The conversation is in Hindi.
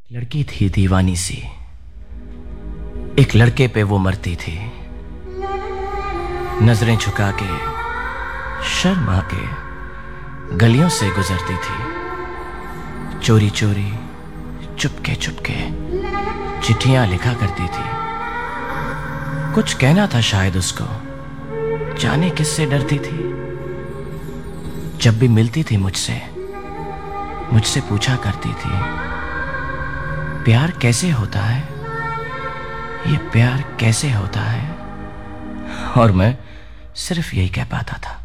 लड़की थी दीवानी सी, एक लड़के पे वो मरती थी। नजरें झुका के शर्मा के गलियों से गुजरती थी। चोरी चोरी चुपके चुपके चिट्ठियां लिखा करती थी। कुछ कहना था शायद उसको, जाने किससे डरती थी। जब भी मिलती थी मुझसे पूछा करती थी, प्यार कैसे होता है, ये प्यार कैसे होता है। और मैं सिर्फ यही कह पाता था।